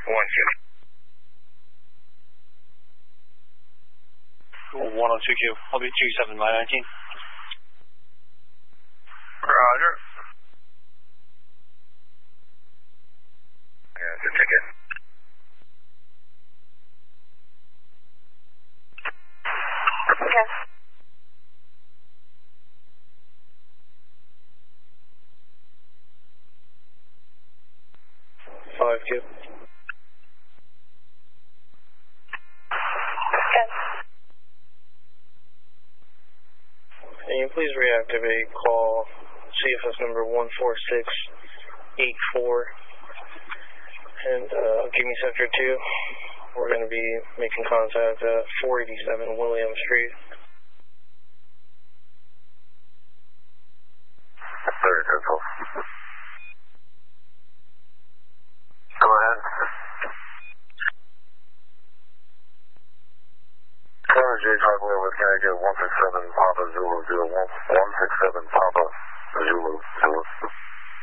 102Q. I'll be 27 by 19. Roger. Yeah, good ticket. Okay. Five Q. Okay. Can you please reactivate call CFS number 14684 and give me sector 2. We're going to be making contact at 487 William Street. Very good. Go ahead. Tower J Charlie with Connecticut 167 Papa Zulu 01 167 Papa Zulu 0.